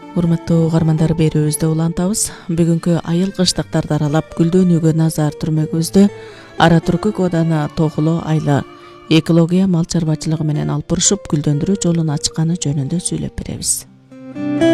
Урматтуу угармандар, берүүбүздү улантабыз. Бүгүнкү айыл кыштыктарды аралап гүлдөнүүгө назар түрмөгүбүздө Ара Түркүк ооданы Тоголо айылы экология мал чарбачылыгы менен алып урушуп гүлдөндүрүү жолун ачканы жөнүндө сүйлөп беребиз.